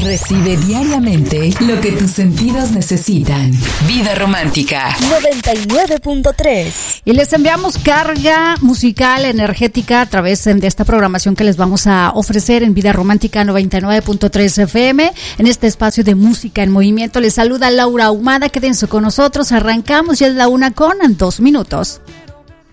Recibe diariamente lo que tus sentidos necesitan. Vida Romántica 99.3. Y les enviamos carga musical energética a través de esta programación que les vamos a ofrecer en Vida Romántica 99.3 FM. En este espacio de música en movimiento les saluda Laura Ahumada. Quédense con nosotros. Arrancamos, ya es la 1:02 minutos.